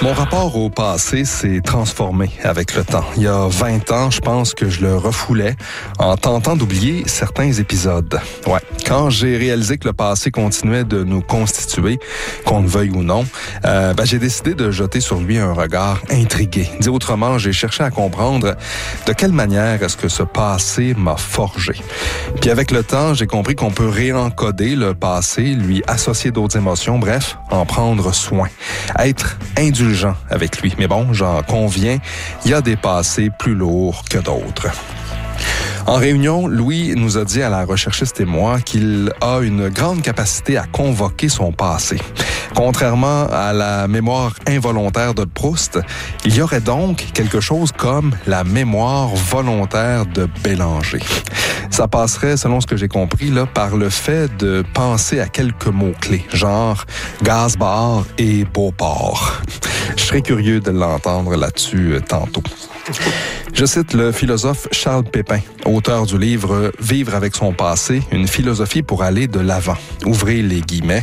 Mon rapport au passé s'est transformé avec le temps. Il y a 20 ans, je pense que je le refoulais en tentant d'oublier certains épisodes. Ouais, quand j'ai réalisé que le passé continuait de nous constituer, qu'on le veuille ou non, j'ai décidé de jeter sur lui un regard intrigué. Dit autrement, j'ai cherché à comprendre de quelle manière est-ce que ce passé m'a forgé. Puis avec le temps, j'ai compris qu'on peut réencoder le passé, lui associer d'autres émotions, bref, en prendre soin, être indulgent avec lui. Mais bon, j'en conviens, il y a des passés plus lourds que d'autres. En réunion, Louis nous a dit à la recherchiste et moi qu'il a une grande capacité à convoquer son passé. Contrairement à la mémoire involontaire de Proust, il y aurait donc quelque chose comme la mémoire volontaire de Bélanger. Ça passerait, selon ce que j'ai compris, là, par le fait de penser à quelques mots-clés, genre Gazbar et Beauport. Je serais curieux de l'entendre là-dessus tantôt. Je cite le philosophe Charles Pépin, auteur du livre « Vivre avec son passé, une philosophie pour aller de l'avant ». Ouvrez les guillemets.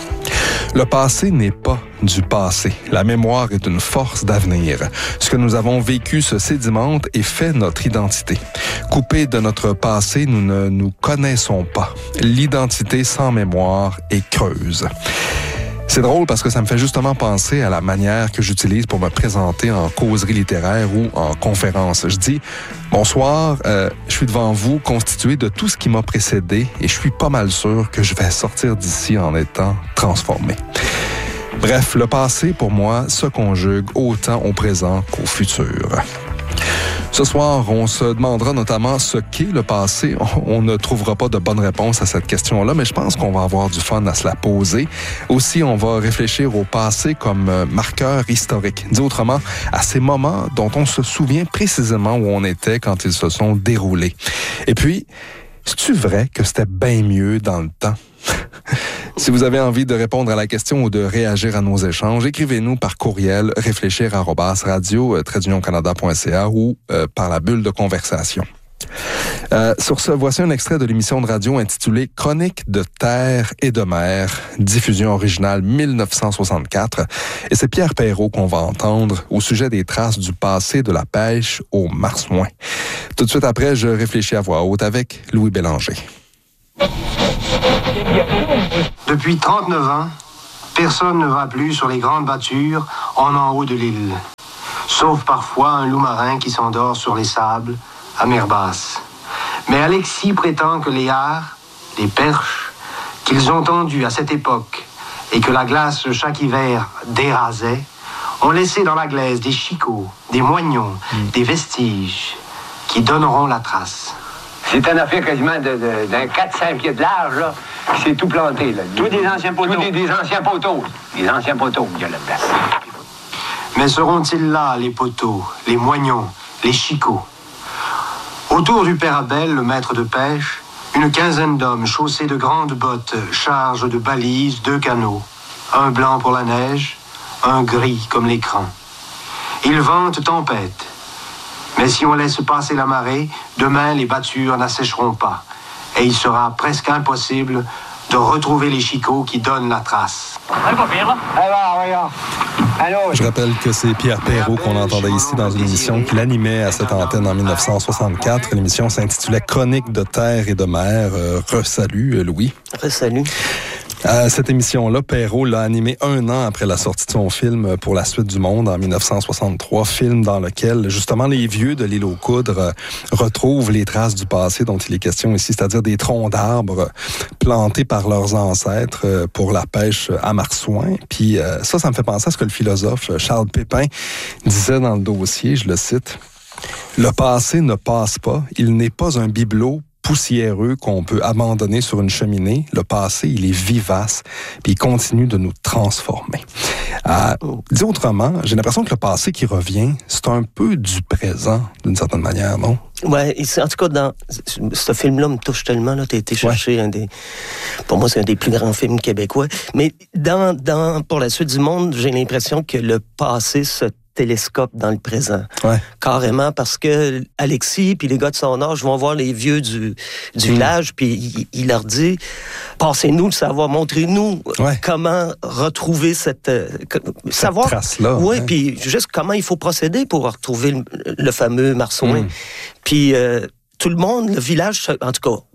Le passé n'est pas du passé. La mémoire est une force d'avenir. Ce que nous avons vécu se sédimente et fait notre identité. Coupés de notre passé, nous ne nous connaissons pas. L'identité sans mémoire est creuse. C'est drôle parce que ça me fait justement penser à la manière que j'utilise pour me présenter en causerie littéraire ou en conférence. Je dis « Bonsoir, je suis devant vous constitué de tout ce qui m'a précédé et je suis pas mal sûr que je vais sortir d'ici en étant transformé. » Bref, le passé, pour moi, se conjugue autant au présent qu'au futur. Ce soir, on se demandera notamment ce qu'est le passé. On ne trouvera pas de bonne réponse à cette question-là, mais je pense qu'on va avoir du fun à se la poser. Aussi, on va réfléchir au passé comme marqueur historique. Dit autrement, à ces moments dont on se souvient précisément où on était quand ils se sont déroulés. Et puis, c'est-tu vrai que c'était bien mieux dans le temps? Si vous avez envie de répondre à la question ou de réagir à nos échanges, écrivez-nous par courriel réfléchir@radio-canada.ca ou par la bulle de conversation. Sur ce, voici un extrait de l'émission de radio intitulée « Chronique de terre et de mer », diffusion originale 1964. Et c'est Pierre Perrault qu'on va entendre au sujet des traces du passé de la pêche au marsouin. Tout de suite après, je réfléchis à voix haute avec Louis Bélanger. Depuis 39 ans, personne ne va plus sur les grandes battures en haut de l'île. Sauf parfois un loup marin qui s'endort sur les sables, à mer basse. Mais Alexis prétend que les hares, les perches, qu'ils ont tendus à cette époque et que la glace chaque hiver dérasait, ont laissé dans la glaise des chicots, des moignons, des vestiges qui donneront la trace. C'est une affaire quasiment d'un 4-5 pieds de large, là, qui s'est tout planté, là. Tous des anciens poteaux. Des anciens poteaux. Des anciens poteaux qu'il y a là-dedans. Mais seront-ils là, les poteaux, les moignons, les chicots? Autour du père Abel, le maître de pêche, une quinzaine d'hommes chaussés de grandes bottes chargent de balises 2 canots. Un blanc pour la neige, un gris comme l'écran. Ils vantent tempête. Mais si on laisse passer la marée, demain les battures n'assécheront pas. Et il sera presque impossible de retrouver les chicots qui donnent la trace. Je rappelle que c'est Pierre Perrault qu'on entendait ici dans une émission qu'il animait à cette antenne en 1964. L'émission s'intitulait « Chronique de terre et de mer ». Re-salut, Louis. Re-salut. Cette émission-là, Perrault l'a animée 1 an après la sortie de son film Pour la suite du monde en 1963, film dans lequel justement les vieux de l'île aux Coudres retrouvent les traces du passé dont il est question ici, c'est-à-dire des troncs d'arbres plantés par leurs ancêtres pour la pêche à marsouin. Puis ça me fait penser à ce que le philosophe Charles Pépin disait dans le dossier, je le cite, « Le passé ne passe pas, il n'est pas un bibelot poussiéreux qu'on peut abandonner sur une cheminée. Le passé, il est vivace, puis il continue de nous transformer. » Dit autrement, j'ai l'impression que le passé qui revient, c'est un peu du présent, d'une certaine manière, non? Ouais, en tout cas, dans ce film-là me touche tellement, là, t'as été chercher pour moi, c'est un des plus grands films québécois. Mais pour la suite du monde, j'ai l'impression que le passé se télescope dans le présent. Ouais. Carrément, parce que Alexis puis les gars de son âge vont voir les vieux du village, puis il leur dit, passez-nous le savoir, montrez-nous comment retrouver cette trace-là. Oui, puis juste comment il faut procéder pour retrouver le fameux marsouin. Puis tout le monde, le village, en tout cas,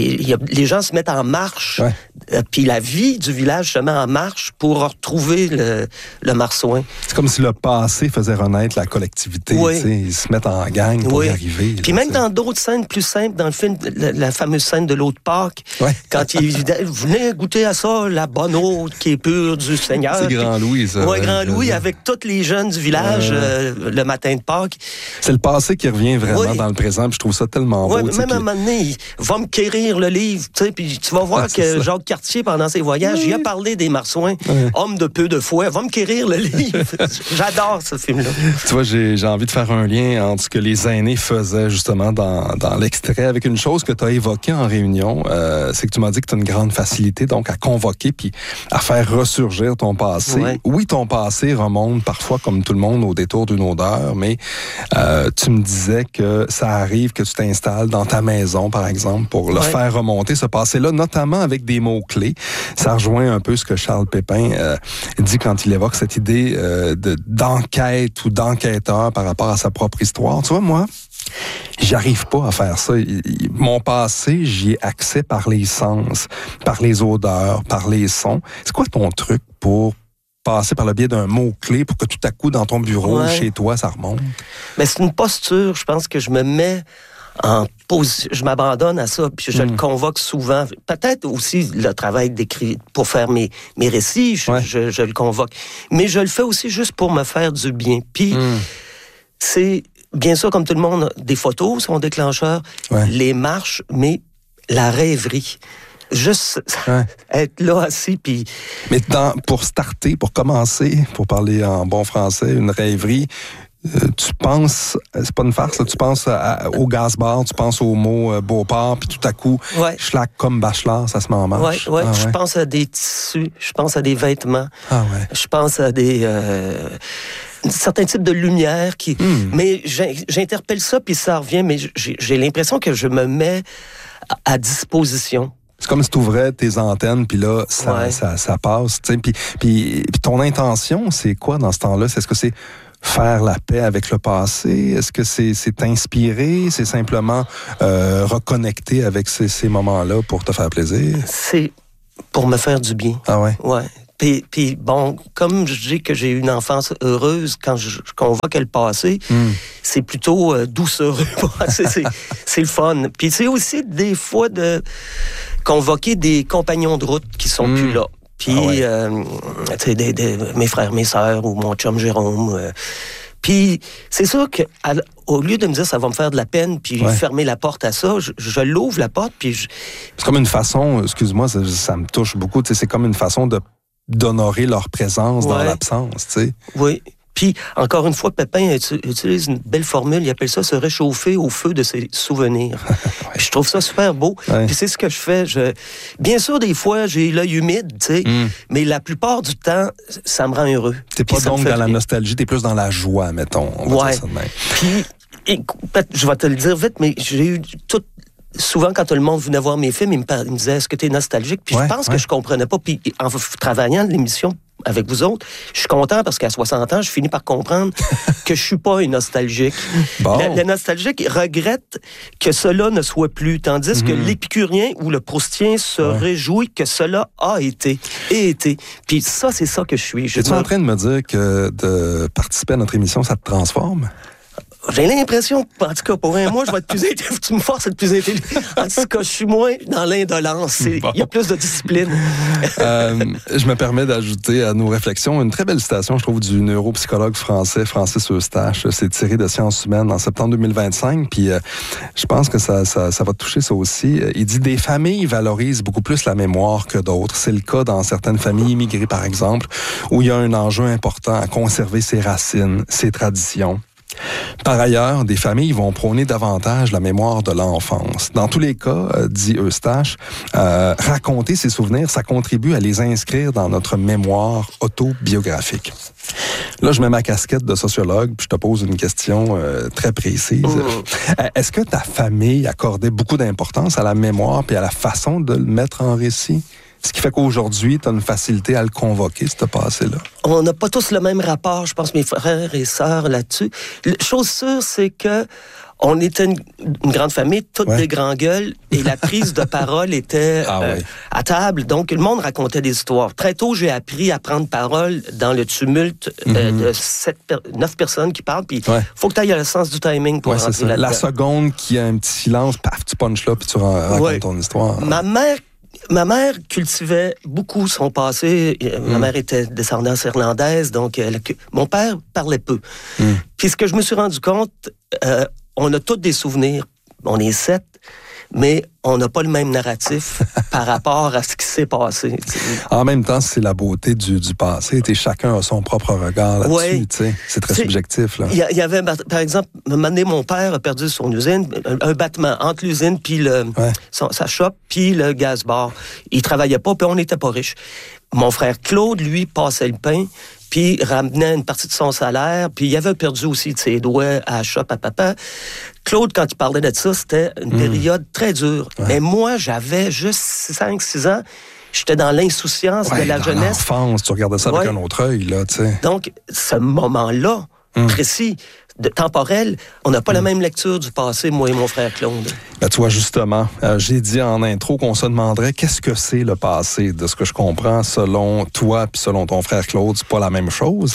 les gens se mettent en marche, puis la vie du village se met en marche pour retrouver le marsouin. C'est comme si le passé faisait renaître la collectivité. Ils se mettent en gang pour y arriver. Puis même dans d'autres scènes plus simples, dans le film, la fameuse scène de l'eau de Pâques, quand il venez goûter à ça, la bonne eau qui est pure du Seigneur. C'est Grand Louis, ça. Oui, Grand Louis, avec tous les jeunes du village, le matin de Pâques. C'est le passé qui revient vraiment dans le présent, puis je trouve ça tellement beau. Même à un moment donné, il va me quérir le livre, tu sais, puis tu vas voir que Jacques Cartier, pendant ses voyages, il a parlé des marsouins, homme de peu de foi, va me quérir le livre. J'adore ce film-là. Tu vois, j'ai envie de faire un lien entre ce que les aînés faisaient justement dans l'extrait avec une chose que tu as évoquée en réunion, c'est que tu m'as dit que tu as une grande facilité donc à convoquer puis à faire ressurgir ton passé. Oui, ton passé remonte parfois, comme tout le monde, au détour d'une odeur, mais tu me disais que ça arrive que tu t'installes dans ta maison, par exemple, pour le faire remonter, ce passé-là, notamment avec des mots-clés. Ça rejoint un peu ce que Charles Pépin dit quand il évoque cette idée d'enquête ou d'enquêteur par rapport à sa propre histoire. Tu vois, moi, j'arrive pas à faire ça. Mon passé, j'y ai accès par les sens, par les odeurs, par les sons. C'est quoi ton truc pour passer par le biais d'un mot-clé pour que tout à coup, dans ton bureau, chez toi, ça remonte? Mais c'est une posture, je pense que je me mets en position, je m'abandonne à ça, puis je le convoque souvent. Peut-être aussi le travail d'écrire, pour faire mes récits, je le convoque. Mais je le fais aussi juste pour me faire du bien. Puis c'est, bien sûr, comme tout le monde, des photos sont déclencheurs, les marches, mais la rêverie. Juste être là assis, puis... Mais pour starter, pour commencer, pour parler en bon français, une rêverie... tu penses, c'est pas une farce, là, tu penses au gaz-bar, tu penses au mot Beauport, puis tout à coup, schlag comme Bachelard, ça se met en marche. Je pense à des tissus, je pense à des vêtements, je pense à des... certains types de lumière qui... Mais j'interpelle ça, puis ça revient, mais j'ai l'impression que je me mets à disposition. C'est comme si tu ouvrais tes antennes, puis là, ça passe. Puis ton intention, c'est quoi dans ce temps-là? Est-ce que c'est faire la paix avec le passé? Est-ce que c'est t'inspirer? C'est simplement reconnecter avec ces moments-là pour te faire plaisir? C'est pour me faire du bien. Ah ouais? Ouais. Puis bon, comme je dis que j'ai eu une enfance heureuse, quand je convoque le passé, c'est plutôt doucereux. c'est le fun. Puis c'est aussi des fois de convoquer des compagnons de route qui sont plus là. Puis, tu sais, mes frères, mes sœurs ou mon chum Jérôme. Puis, c'est sûr que au lieu de me dire ça va me faire de la peine, puis fermer la porte à ça, je l'ouvre la porte, puis C'est comme une façon, excuse-moi, ça me touche beaucoup, tu sais, c'est comme une façon d'honorer leur présence dans l'absence, tu sais. Oui. Puis, encore une fois, Pépin utilise une belle formule, il appelle ça se réchauffer au feu de ses souvenirs. Je trouve ça super beau. Puis c'est ce que je fais. Bien sûr, des fois, j'ai l'œil humide, tu sais, mais la plupart du temps, ça me rend heureux. T'es pas donc dans la nostalgie, t'es plus dans la joie, mettons. On va dire ça de même. Puis, écoute, je vais te le dire vite, mais j'ai eu tout... Souvent, quand tout le monde venait voir mes films, il me disait « Est-ce que tu es nostalgique? » Puis je pense que je comprenais pas. Puis en travaillant l'émission avec vous autres, je suis content parce qu'à 60 ans, je finis par comprendre que je suis pas un nostalgique. Bon. Le nostalgique regrette que cela ne soit plus, tandis que l'épicurien ou le proustien se réjouit que cela a été et été. Puis ça, c'est ça que je suis. Es-tu en train de me dire que de participer à notre émission, ça te transforme? J'ai l'impression, en tout cas, pour un mois, je vais être plus intelligent. Tu me forces à être plus intelligent. En tout cas, je suis moins dans l'indolence. Il y a plus de discipline. Je me permets d'ajouter à nos réflexions une très belle citation, je trouve, du neuropsychologue français Francis Eustache. C'est tiré de Sciences humaines en septembre 2025. Puis je pense que ça va toucher ça aussi. Il dit « Des familles valorisent beaucoup plus la mémoire que d'autres. C'est le cas dans certaines familles immigrées, par exemple, où il y a un enjeu important à conserver ses racines, ses traditions. » Par ailleurs, des familles vont prôner davantage la mémoire de l'enfance. Dans tous les cas, dit Eustache, raconter ses souvenirs, ça contribue à les inscrire dans notre mémoire autobiographique. Là, je mets ma casquette de sociologue, puis je te pose une question très précise. Est-ce que ta famille accordait beaucoup d'importance à la mémoire puis à la façon de le mettre en récit? Ce qui fait qu'aujourd'hui, tu as une facilité à le convoquer, ce passé-là. On n'a pas tous le même rapport, je pense, mes frères et sœurs là-dessus. Chose sûre, c'est que on était une grande famille, toutes des grands gueules, et la prise de parole était à table. Donc, le monde racontait des histoires. Très tôt, j'ai appris à prendre parole dans le tumulte de 9 personnes qui parlent, puis faut que tu ailles le sens du timing pour rentrer là-dedans. La seconde qui a un petit silence, paf, tu punches là, puis tu racontes ton histoire. Ma mère cultivait beaucoup son passé. Ma mère était descendance irlandaise, donc mon père parlait peu. Puis ce que je me suis rendu compte, on a tous des souvenirs. On est 7, mais on n'a pas le même narratif par rapport à ce qui s'est passé. T'sais. En même temps, c'est la beauté du passé. Chacun a son propre regard là-dessus. C'est très subjectif. Il y avait, par exemple, un moment donné, mon père a perdu son usine, un battement entre l'usine puis sa shop, puis le gaz bar. Il travaillait pas, puis on n'était pas riches. Mon frère Claude, lui, passait le pain, puis ramenait une partie de son salaire, puis il avait perdu aussi de ses doigts à la shop à papa. Claude, quand il parlait de ça, c'était une période très dure. Mais moi, j'avais juste 5-6 ans. J'étais dans l'insouciance de la jeunesse. L'enfance, tu regardais ça avec un autre œil, là, tu sais. Donc, ce moment-là, précis, temporel, on n'a pas la même lecture du passé, moi et mon frère Claude. Ben, tu vois, justement, j'ai dit en intro qu'on se demanderait qu'est-ce que c'est le passé. De ce que je comprends, selon toi puis selon ton frère Claude, c'est pas la même chose.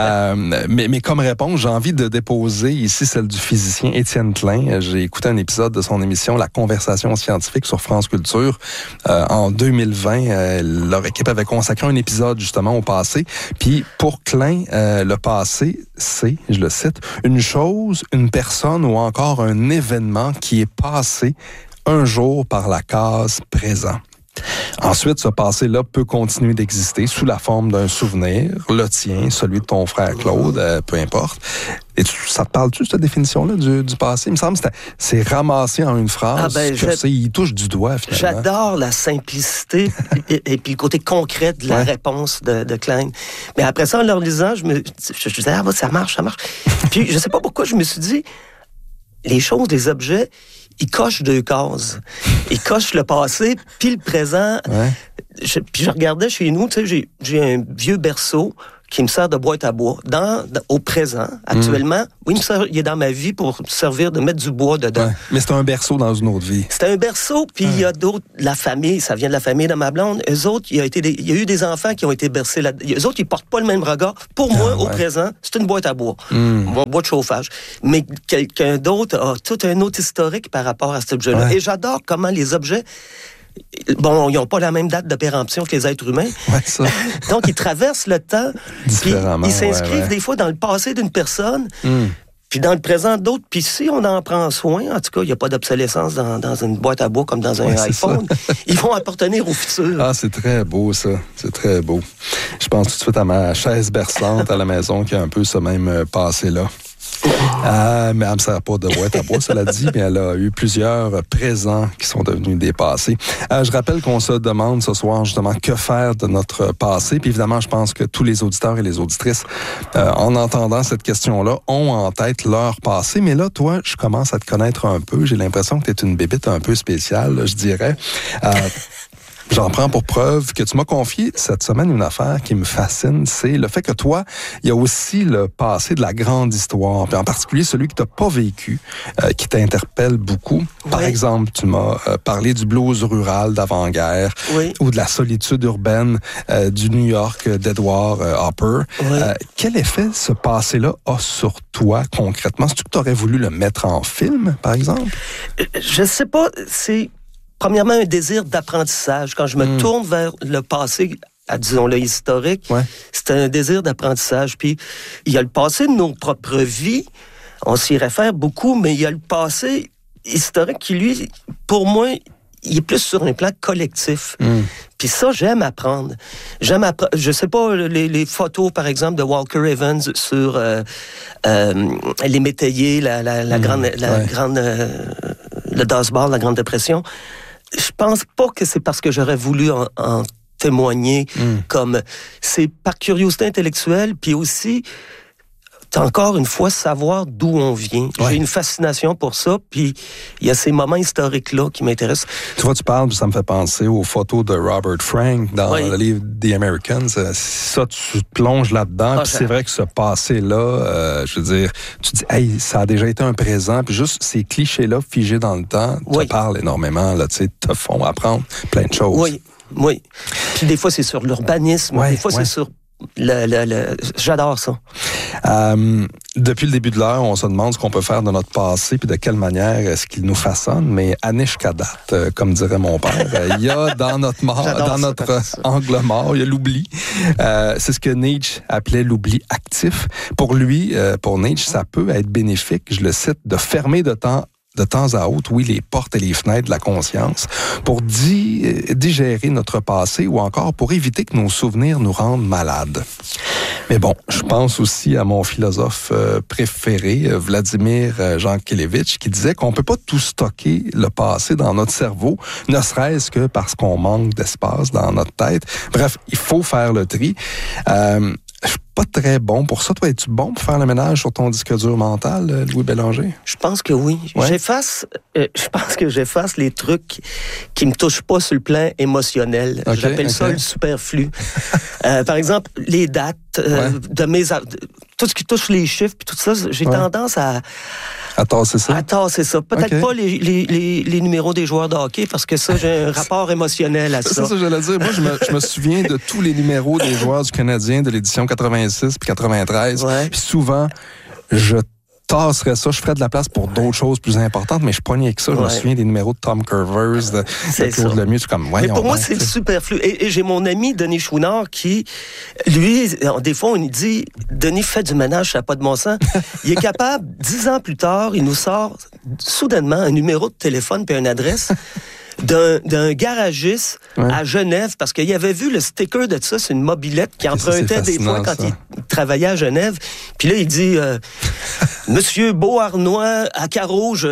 Mais comme réponse, j'ai envie de déposer ici celle du physicien Étienne Klein. J'ai écouté un épisode de son émission La Conversation scientifique sur France Culture. En 2020, leur équipe avait consacré un épisode justement au passé. Puis pour Klein, le passé, c'est, je le cite, une chose, une personne ou encore un événement qui est passé un jour par la case présent. Ensuite, ce passé-là peut continuer d'exister sous la forme d'un souvenir, le tien, celui de ton frère Claude, peu importe. Et ça te parle-tu, cette définition-là du passé? Il me semble que c'est ramassé en une phrase, il touche du doigt, finalement. J'adore la simplicité et puis le côté concret de la réponse de Klein. Mais après ça, en leur lisant, je disais, ça marche. Puis je sais pas pourquoi, je me suis dit, les choses, les objets, ils cochent 2 cases. Ils cochent le passé, puis le présent. Puis je regardais chez nous, tu sais, j'ai un vieux berceau qui me sert de boîte à bois. Au présent, actuellement, oui, il est dans ma vie pour servir de mettre du bois dedans. Ouais. Mais c'est un berceau dans une autre vie. C'est un berceau, puis il y a d'autres, la famille, ça vient de la famille de ma blonde. Eux autres, il y a eu des enfants qui ont été bercés là. Eux autres, ils portent pas le même regard. Pour moi, au présent, c'est une boîte à bois. Un bois de chauffage. Mais quelqu'un d'autre a tout un autre historique par rapport à cet objet-là. Ouais. Et j'adore comment les objets... Bon, ils n'ont pas la même date de péremption que les êtres humains. Ouais, ça. Donc, ils traversent le temps. Différemment. Ils s'inscrivent des fois dans le passé d'une personne, puis dans le présent d'autres. Puis si on en prend soin, en tout cas, il n'y a pas d'obsolescence dans une boîte à bois comme dans un iPhone, ils vont appartenir au futur. Ah, c'est très beau, ça. C'est très beau. Je pense tout de suite à ma chaise berçante à la maison qui a un peu ce même passé-là. Mais elle ne me sert pas de boîte à bois, cela dit, mais elle a eu plusieurs présents qui sont devenus des passés. Je rappelle qu'on se demande ce soir, justement, que faire de notre passé. Puis évidemment, je pense que tous les auditeurs et les auditrices, en entendant cette question-là, ont en tête leur passé. Mais là, toi, je commence à te connaître un peu. J'ai l'impression que tu es une bébite un peu spéciale, je dirais. J'en prends pour preuve que tu m'as confié cette semaine une affaire qui me fascine, c'est le fait que toi, il y a aussi le passé de la grande histoire, puis en particulier celui que tu n'as pas vécu, qui t'interpelle beaucoup. Par exemple, tu m'as parlé du blues rural d'avant-guerre, ou de la solitude urbaine du New York d'Edward Hopper. Quel effet ce passé-là a sur toi concrètement? Est-ce que tu aurais voulu le mettre en film, par exemple? Je sais pas, c'est... Premièrement, un désir d'apprentissage. Quand je me tourne vers le passé, disons-le, historique, c'est un désir d'apprentissage. Puis, il y a le passé de nos propres vies, on s'y réfère beaucoup, mais il y a le passé historique qui, lui, pour moi, il est plus sur un plan collectif. Puis ça, j'aime apprendre. Je sais pas, les photos, par exemple, de Walker Evans sur les métayers, la grande, le Dust Bowl, la Grande Dépression. Je pense pas que c'est parce que j'aurais voulu en témoigner. Comme c'est par curiosité intellectuelle, puis aussi encore une fois savoir d'où on vient. J'ai une fascination pour ça, puis il y a ces moments historiques-là qui m'intéressent. Tu vois, tu parles, ça me fait penser aux photos de Robert Frank dans le livre The Americans. Ça, tu te plonges là-dedans, puis c'est vrai que ce passé-là, je veux dire, tu dis, hey, ça a déjà été un présent, puis juste ces clichés-là figés dans le temps, te parlent énormément, là, tu sais, te font apprendre plein de choses. Oui. Puis des fois, c'est sur l'urbanisme, des fois, c'est sur j'adore ça. Depuis le début de l'heure, on se demande ce qu'on peut faire de notre passé puis de quelle manière est-ce qu'il nous façonne. Mais Anish Kadat, comme dirait mon père, il y a dans notre mort, dans notre angle mort, il y a l'oubli. C'est ce que Nietzsche appelait l'oubli actif. Pour lui, pour Nietzsche, ça peut être bénéfique, je le cite, de fermer de temps à autre, les portes et les fenêtres de la conscience, pour digérer notre passé ou encore pour éviter que nos souvenirs nous rendent malades. Mais bon, je pense aussi à mon philosophe préféré, Vladimir Jankélévitch, qui disait qu'on peut pas tout stocker le passé dans notre cerveau, ne serait-ce que parce qu'on manque d'espace dans notre tête. Bref, il faut faire le tri. Je suis pas très bon pour ça. Toi, es-tu bon pour faire le ménage sur ton disque dur mental, Louis Bélanger? Je pense que oui. Je pense que j'efface les trucs qui me touchent pas sur le plan émotionnel. J'appelle ça le superflu. Par exemple, les dates de mes... Tout ce qui touche les chiffres, puis tout ça, j'ai tendance à tasser ça. Peut-être pas les numéros des joueurs de hockey, parce que ça, j'ai un rapport émotionnel à ça. C'est ça que j'allais dire. Moi, je me souviens de tous les numéros des joueurs du Canadien de l'édition 86 puis 93. Puis souvent, je tasserais ça, je ferais de la place pour d'autres choses plus importantes, mais je pognais avec ça. Je me souviens des numéros de Tom Curvers, de Claude Lemieux. C'est comme, mais pour moi, c'est le superflu. Et j'ai mon ami Denis Chouinard qui, lui, des fois, on lui dit, Denis, fais du ménage, ça n'a pas de bon sens. Il est capable, 10 ans plus tard, il nous sort soudainement un numéro de téléphone puis une adresse d'un garagiste à Genève, parce qu'il avait vu le sticker de ça, c'est une mobilette qui empruntait des fois quand il travaillait à Genève. Puis là, il dit Monsieur Beauharnois à Carouge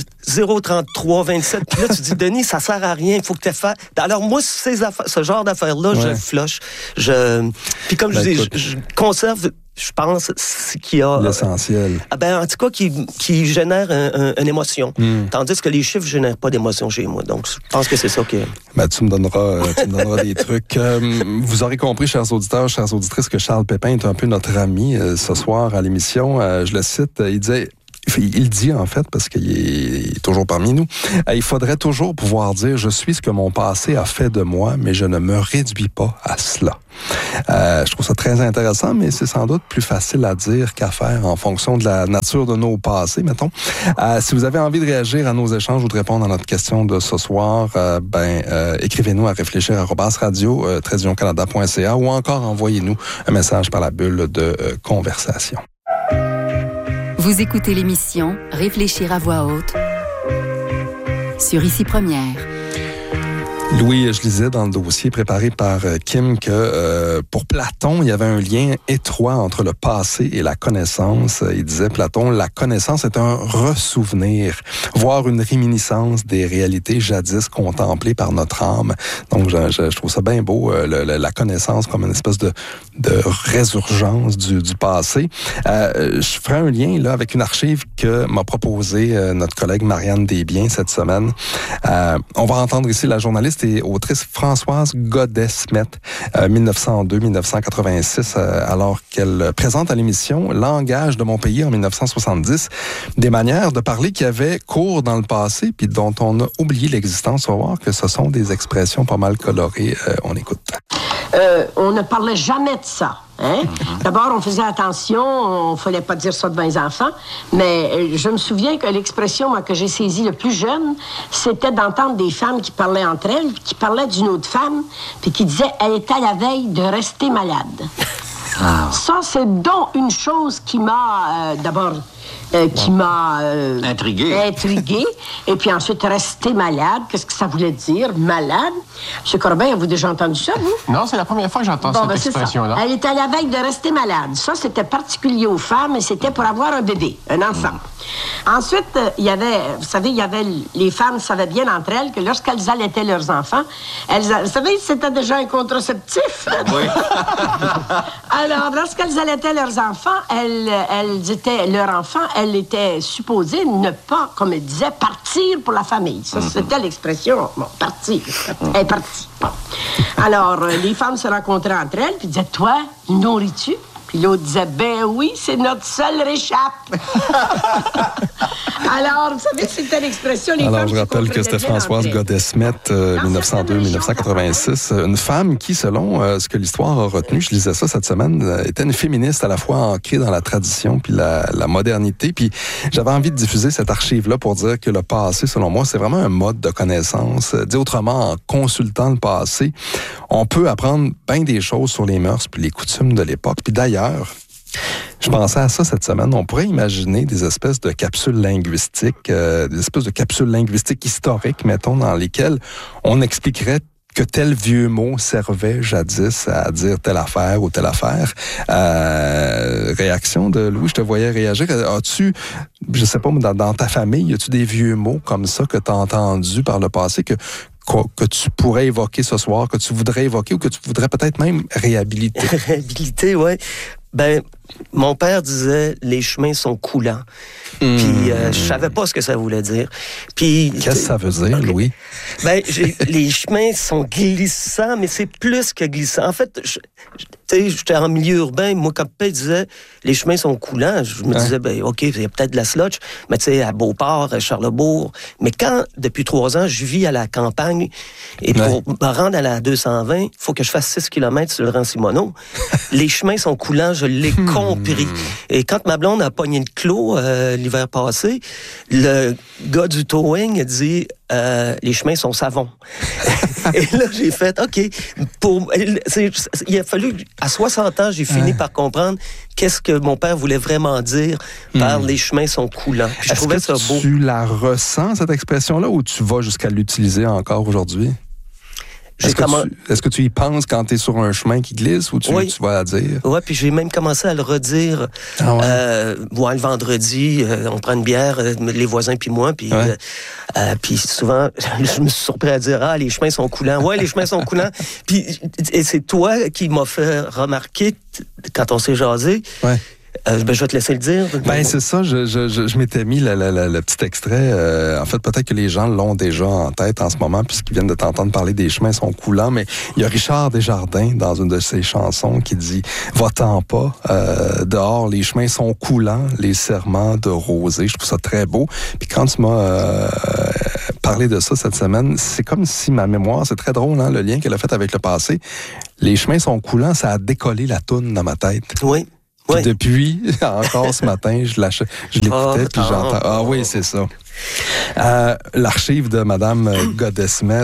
03327. Puis là, tu dis, Denis, ça sert à rien, il faut que tu fasses. Alors moi, ce genre d'affaires-là, je le flush. Puis comme je dis, je conserve, je pense, ce qu'il y a... L'essentiel. En tout cas, qui génère une émotion. Tandis que les chiffres ne génèrent pas d'émotion chez moi. Donc, je pense que c'est ça que... Tu me donneras des trucs. Vous aurez compris, chers auditeurs, chères auditrices, que Charles Pépin est un peu notre ami ce soir à l'émission. Je le cite, il dit en fait, parce qu'il est toujours parmi nous, il faudrait toujours pouvoir dire « Je suis ce que mon passé a fait de moi, mais je ne me réduis pas à cela ». Je trouve ça très intéressant, mais c'est sans doute plus facile à dire qu'à faire en fonction de la nature de nos passés, mettons. Si vous avez envie de réagir à nos échanges ou de répondre à notre question de ce soir, écrivez-nous à réfléchir@radio-canada.ca ou encore envoyez-nous un message par la bulle de conversation. Vous écoutez l'émission Réfléchir à voix haute sur Ici Première. Louis, je lisais dans le dossier préparé par Kim que pour Platon, il y avait un lien étroit entre le passé et la connaissance. Il disait, Platon, la connaissance est un ressouvenir, voire une réminiscence des réalités jadis contemplées par notre âme. Donc, je trouve ça bien beau, la connaissance comme une espèce de résurgence du passé. Je ferai un lien là avec une archive que m'a proposée notre collègue Marianne Desbiens cette semaine. On va entendre ici la journaliste et autrice Françoise Godet-Smet, 1902-1986, alors qu'elle présente à l'émission Langage de mon pays en 1970, des manières de parler qui avaient cours dans le passé puis dont on a oublié l'existence. On va voir que ce sont des expressions pas mal colorées. On écoute. On ne parlait jamais de ça. Hein? D'abord, on faisait attention, on ne fallait pas dire ça devant les enfants, mais je me souviens que l'expression que j'ai saisie le plus jeune, c'était d'entendre des femmes qui parlaient entre elles, qui parlaient d'une autre femme, puis qui disaient « elle est à la veille de rester malade ». Ça, c'est donc une chose qui m'a d'abord qui m'a intrigué. Et puis ensuite, rester malade. Qu'est-ce que ça voulait dire, malade? M. Corbin, avez-vous déjà entendu ça, vous? Non, c'est la première fois que j'entends cette expression-là. Elle était à la veille de rester malade. Ça, c'était particulier aux femmes et c'était pour avoir un bébé, un enfant. Ensuite, il y avait, les femmes savaient bien entre elles que lorsqu'elles allaitaient leurs enfants, vous savez, c'était déjà un contraceptif. Oui. Alors, lorsqu'elles allaitaient leurs enfants, elles étaient supposées ne pas, comme elles disaient, partir pour la famille. Ça, c'était l'expression, partir. Elle est partie. Bon. Alors, les femmes se rencontraient entre elles, puis disaient, toi, nourris-tu? Puis l'autre disait, ben oui, c'est notre seule réchappe. Alors, vous savez, c'était l'expression... Alors, je rappelle que c'était Françoise Godesmet, 1902-1986. Une femme qui, selon ce que l'histoire a retenu, je lisais ça cette semaine, était une féministe à la fois ancrée dans la tradition puis la modernité. Puis j'avais envie de diffuser cette archive-là pour dire que le passé, selon moi, c'est vraiment un mode de connaissance. Dit autrement, en consultant le passé, on peut apprendre bien des choses sur les mœurs puis les coutumes de l'époque. Puis d'ailleurs, je pensais à ça cette semaine. On pourrait imaginer des espèces de capsules linguistiques, historiques, mettons, dans lesquelles on expliquerait que tel vieux mot servait jadis à dire telle affaire ou telle affaire. Réaction de Louis, je te voyais réagir. As-tu, je sais pas, dans ta famille, as-tu des vieux mots comme ça que tu as entendus par le passé que tu pourrais évoquer ce soir, que tu voudrais évoquer ou que tu voudrais peut-être même réhabiliter? Réhabiliter, oui. Ben, mon père disait « les chemins sont coulants ». Puis je savais pas ce que ça voulait dire. Puis qu'est-ce que ça veut dire, Louis? Ben, les chemins sont glissants, mais c'est plus que glissant. En fait, j'étais en milieu urbain. Moi, quand papa disait « les chemins sont coulants », je me disais, ben OK, il y a peut-être de la slotch, mais tu sais, à Beauport, à Charlesbourg. Mais quand, depuis 3 ans, je vis à la campagne, et pour me rendre à la 220, il faut que je fasse 6 km sur le Rang-Simoneau. Les chemins sont coulants, je l'ai compris. Et quand ma blonde a pogné le clos l'hiver passé, le gars du towing a dit les chemins sont savons. Et là, j'ai fait, OK, il a fallu, à 60 ans, j'ai fini par comprendre qu'est-ce que mon père voulait vraiment dire par les chemins sont coulants. Puis je trouvais ça beau. Tu la ressens, cette expression-là, ou tu vas jusqu'à l'utiliser encore aujourd'hui? Est-ce que tu y penses quand tu es sur un chemin qui glisse ou tu vas la dire? Oui, puis j'ai même commencé à le redire. Le vendredi, on prend une bière, les voisins puis moi, puis souvent, je me suis surpris à dire « les chemins sont coulants. » Oui, les chemins sont coulants. Puis, et c'est toi qui m'as fait remarquer, quand on s'est jasé, je vais te laisser le dire. Ben c'est ça, je m'étais mis le petit extrait. En fait, peut-être que les gens l'ont déjà en tête en ce moment, puisqu'ils viennent de t'entendre parler des chemins sont coulants, mais il y a Richard Desjardins, dans une de ses chansons, qui dit « Va-t'en pas, dehors, les chemins sont coulants, les serments de rosée. » Je trouve ça très beau. Puis quand tu m'as parlé de ça cette semaine, c'est comme si ma mémoire, c'est très drôle, hein, le lien qu'elle a fait avec le passé. Les chemins sont coulants, ça a décollé la toune dans ma tête. Oui. Puis depuis, encore ce matin, je l'écoutais, puis j'entends. Ah oui, c'est ça. L'archive de Madame Godesmet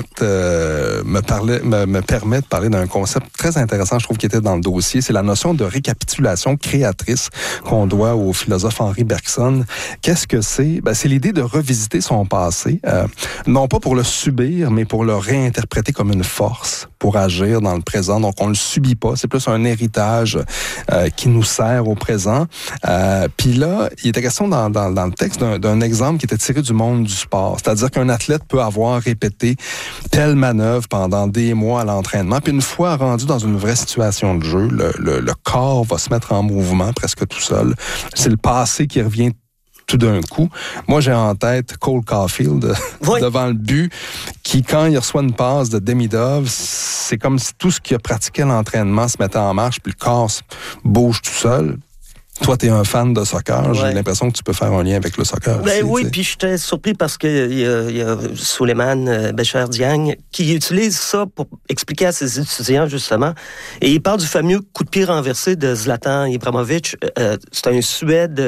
me permet de parler d'un concept très intéressant, je trouve, qui était dans le dossier. C'est la notion de récapitulation créatrice qu'on doit au philosophe Henri Bergson. Qu'est-ce que c'est? Ben, c'est l'idée de revisiter son passé, non pas pour le subir, mais pour le réinterpréter comme une force pour agir dans le présent. Donc, on le subit pas. C'est plus un héritage qui nous sert au présent. Puis là, il était question dans le texte d'un exemple qui était tiré du monde du sport. C'est-à-dire qu'un athlète peut avoir répété telle manœuvre pendant des mois à l'entraînement, puis une fois rendu dans une vraie situation de jeu, le corps va se mettre en mouvement presque tout seul. C'est le passé qui revient tout d'un coup. Moi, j'ai en tête Cole Caulfield devant le but, qui, quand il reçoit une passe de Demidov, c'est comme si tout ce qu'il a pratiqué à l'entraînement se mettait en marche, puis le corps bouge tout seul. Toi, tu es un fan de soccer. J'ai l'impression que tu peux faire un lien avec le soccer. Ben oui, puis j'étais surpris parce qu'il y a Souleymane Bécher Diagne qui utilise ça pour expliquer à ses étudiants, justement. Et il parle du fameux coup de pied renversé de Zlatan Ibrahimovic. C'est un Suède...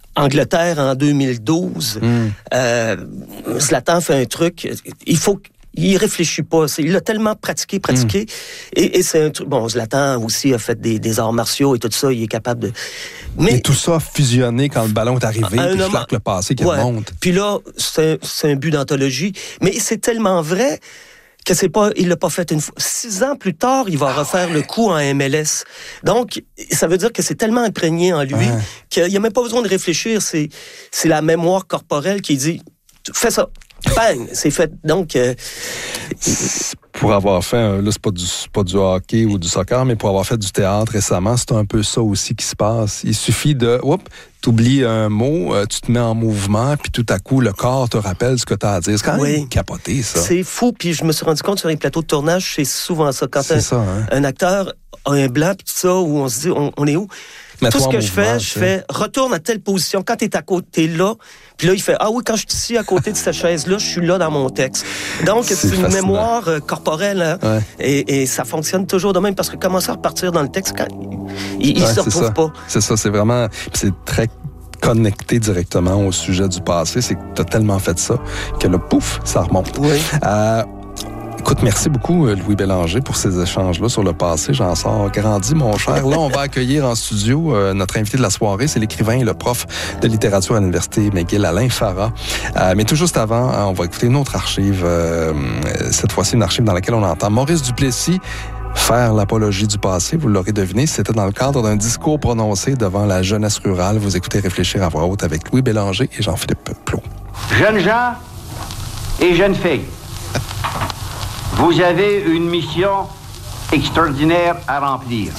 Angleterre en 2012. Zlatan fait un truc. Il faut il réfléchit pas. Il l'a tellement pratiqué. Et c'est un truc... Bon, Zlatan aussi a fait des arts martiaux et tout ça. Il est capable de... Mais tout ça a fusionné quand le ballon est arrivé, puis Flac le passé qui remonte. Puis là, c'est un but d'anthologie. Mais c'est tellement vrai que il l'a pas fait une fois. 6 ans plus tard, il va refaire le coup en MLS. Donc, ça veut dire que c'est tellement imprégné en lui qu'il n'y a même pas besoin de réfléchir. C'est la mémoire corporelle qui dit « Fais ça ». Bang! C'est fait. Donc... Pour avoir fait, là, c'est pas du hockey ou du soccer, mais pour avoir fait du théâtre récemment, c'est un peu ça aussi qui se passe. Il suffit de... t'oublies un mot, tu te mets en mouvement, puis tout à coup, le corps te rappelle ce que tu as à dire. C'est quand même capoté, ça. C'est fou, puis je me suis rendu compte sur les plateaux de tournage, c'est souvent ça. Quand un acteur a un blanc, puis tout ça, où on se dit, on est où? Tout ce que je fais, retourne à telle position. Quand t'es à côté là, puis là, il fait, ah oui, quand je suis ici à côté de cette chaise-là, je suis là dans mon texte. Donc, c'est une mémoire corporelle, hein? Et ça fonctionne toujours de même, parce que commencer à repartir dans le texte, quand il se retrouve pas. C'est ça, c'est vraiment... C'est très connecté directement au sujet du passé. C'est que t'as tellement fait ça que là, pouf, ça remonte. Oui. Écoute, merci beaucoup, Louis Bélanger, pour ces échanges-là sur le passé. J'en sors grandi, mon cher. Là, on va accueillir en studio notre invité de la soirée. C'est l'écrivain et le prof de littérature à l'Université McGill, Alain Farah. Mais tout juste avant, on va écouter une autre archive. Cette fois-ci, une archive dans laquelle on entend Maurice Duplessis faire l'apologie du passé. Vous l'aurez deviné, c'était dans le cadre d'un discours prononcé devant la jeunesse rurale. Vous écoutez Réfléchir à voix haute avec Louis Bélanger et Jean-Philippe Plot. Jeunes gens et jeunes filles, vous avez une mission extraordinaire à remplir.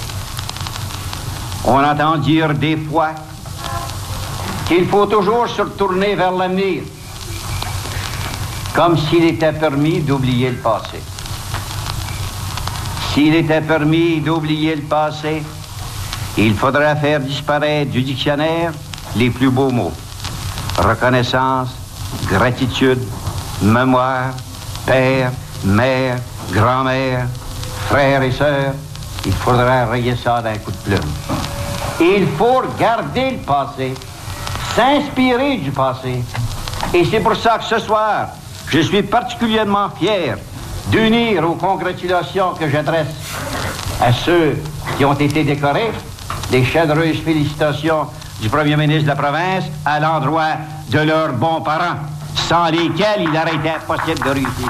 On entend dire des fois qu'il faut toujours se retourner vers l'avenir, comme s'il était permis d'oublier le passé. S'il était permis d'oublier le passé, il faudrait faire disparaître du dictionnaire les plus beaux mots. Reconnaissance, gratitude, mémoire, père, mère, grand-mère, frères et sœurs, il faudrait rayer ça d'un coup de plume. Il faut regarder le passé, s'inspirer du passé. Et c'est pour ça que ce soir, je suis particulièrement fier d'unir aux congratulations que j'adresse à ceux qui ont été décorés des chaleureuses félicitations du premier ministre de la province à l'endroit de leurs bons parents, sans lesquels il aurait été impossible de réussir.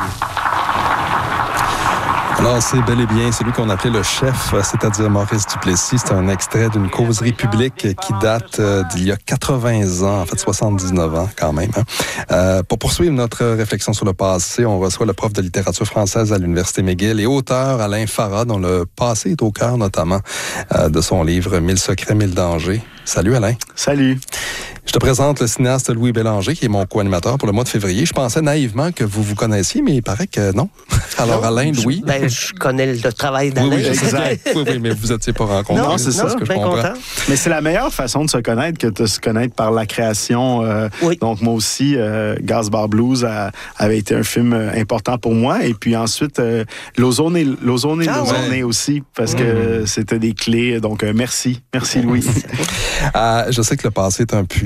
Alors, c'est bel et bien celui qu'on appelait le chef, c'est-à-dire Maurice Duplessis. C'est un extrait d'une causerie publique qui date d'il y a 80 ans, en fait 79 ans quand même. Pour poursuivre notre réflexion sur le passé, on reçoit le prof de littérature française à l'Université McGill et auteur Alain Farah, dont le passé est au cœur notamment de son livre « 1000 secrets, 1000 dangers ». Salut Alain. Salut. Je te présente le cinéaste Louis Bélanger, qui est mon co-animateur pour le mois de février. Je pensais naïvement que vous vous connaissiez, mais il paraît que non. Alors, Alain, Louis... je connais le travail d'Alain. Oui, exact. oui, mais vous n'étiez pas rencontrés. Non, c'est ça. Je suis bien content. Mais c'est la meilleure façon de se connaître que de se connaître par la création. Donc, moi aussi, Gaz Bar Blues avait été un film important pour moi. Et puis ensuite, L'Ozone aussi, parce que c'était des clés. Donc, merci. Merci, Louis. Je sais que le passé est un puits